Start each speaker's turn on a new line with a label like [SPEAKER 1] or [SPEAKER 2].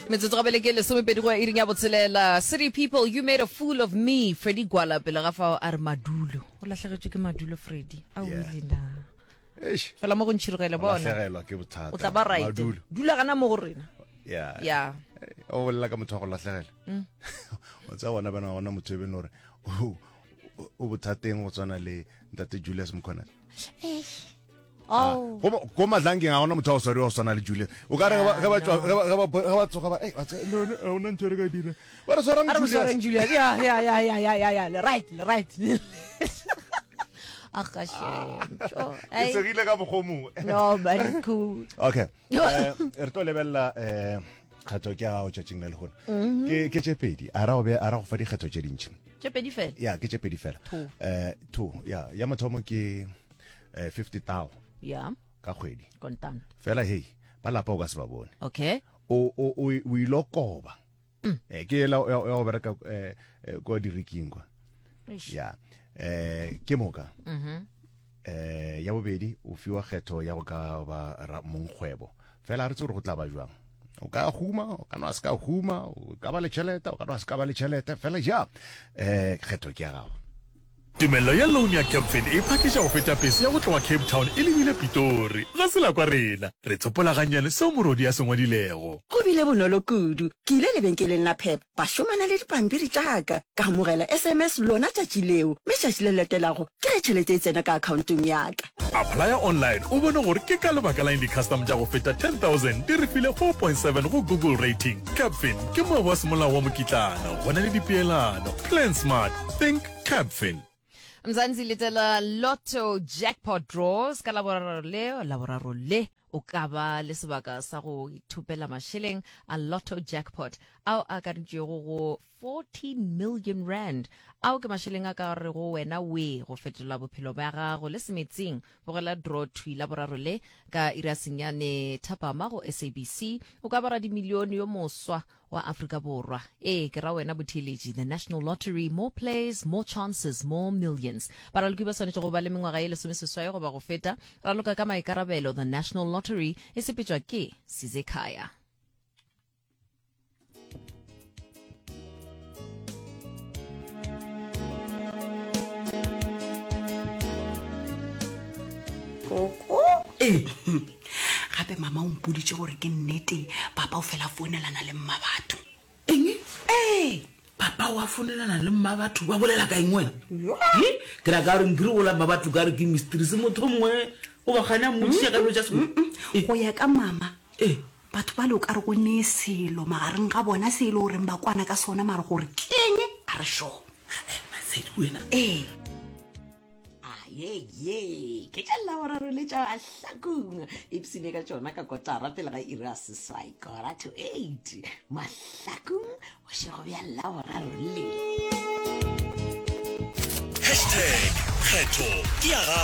[SPEAKER 1] Metsotso gabele ke lesomepedi go ya iring ya botshelela. City people, you made a fool of me. Freddie Gwala pele ga fao a re Madulo. O latlhegetswe ke Madulo Freddie. A o ile na.
[SPEAKER 2] Eish.
[SPEAKER 1] Fela mo go ntshirogela bona.
[SPEAKER 2] Latlhegelwa ke bothata.
[SPEAKER 1] O tla ba right.
[SPEAKER 2] Madulo.
[SPEAKER 1] Dula kana mo go rena.
[SPEAKER 2] Yeah.
[SPEAKER 1] Yeah.
[SPEAKER 2] O bolela ka motho go latlhegela. O tsa bona bana ona motho be nore. O bothateng go tswana le Ntate Julius Mkhona.
[SPEAKER 1] Oh.
[SPEAKER 2] Go madlangi ga ona motho o sorry o tswana le Julius. O ka re ga ba tsoga ba o nna ntse re ka dira. Ba re sorang
[SPEAKER 1] Julius.
[SPEAKER 2] Julius.
[SPEAKER 1] Yeah. Le right. Akashe.
[SPEAKER 2] Ke segile ka bogomo.
[SPEAKER 1] No, but cool.
[SPEAKER 2] Okay. Re to lebella kgato ke a o tšatšing le gona. Ke tšepedi. Ara go fa dikgetho tše dintši.
[SPEAKER 1] Tšepedi fela.
[SPEAKER 2] Ya, ke tšepedi fela. Two. Ya mathomo ke 50,000.
[SPEAKER 1] Yeah.
[SPEAKER 2] Ka kgwedi.
[SPEAKER 1] Contant.
[SPEAKER 2] Fela hey, ba lapa o ka se ba bone.
[SPEAKER 1] Okay.
[SPEAKER 2] O ilokoba. Ke la ya go bereka go diriking kwa. Ya. Ke moka. Ya bobedi o fiwa kgetho ya go ka ba mongkgwebo. Fela re tse go tla ba jwang. O ka huma, o ka no ska huma, o ka ba le tšhelete, o ka no ska ba le tšhelete. Fela ja. Kgetho ke ya gago.
[SPEAKER 3] Tumelo ya loan ya Capfin e phakisha go feta pese ya go tloga Cape Town e lebile Pitori ga sela kwa rena re tsopola ganyane seo morodi ya sengwadilego
[SPEAKER 4] go bile bonolo kudu ke ile lebenkeleng la Pep ba shomana le dipampiri jaaka ka amogela SMS lona tšatši leo mme tšatši le latelago ke re tšhelete e tsena ka accountong ya ka
[SPEAKER 3] apply online o bone gore ke ka lebaka la di-custom tša go feta 10,000 di re file 4.7 go Google rating. Capfin ke moabo wa semolao wa mokitlana go na le dipeelano. Plan smart, think Capfin.
[SPEAKER 1] Mzansi letela Lotto jackpot draws ka laboraro le o ka ba le sebaka sa go ithupela masheleng a Lotto jackpot ao a ka ditšego go 14 million rand ao ke masheleng a ka re go wena we go fetola bophelo ba gago le semetseng bogela draw thui laboraro le ka irasenyane thapama go SABC o ka bara dimilione yo moswa wa Afrika Borwa ke ra wena botheletši the National Lottery, more plays, more chances, more millions. Para le ba swanetše go ba le mengwaga ye lesomeseswai go ba go feta ra loka ka maikarabelo the National Lottery e sepetšwa ke Sizekhaya.
[SPEAKER 4] gape mama o mpoditše gore ke nnete papa o fela founelana le mmabatho
[SPEAKER 5] papa wa fonelana le mmabatho ba bolela ka eng wena ke ra ka re nkire gola mmabatho ka re ke mystery se motho mongwe o ba gana mmotsisa ka dilo tša sekolo
[SPEAKER 4] go ya ka mama batho ba le o ka re go ne selo magareng ga bona se e le goreng ba kwana ka sona mare gore keng a re sho
[SPEAKER 5] masedi wena
[SPEAKER 4] ye ke tša laboraro le tša mahlakong epsene ka tšona ka kotara pele ga ira seswai kora to 8 mahlakong o šego bja laboraro le
[SPEAKER 3] #kgetho ke ya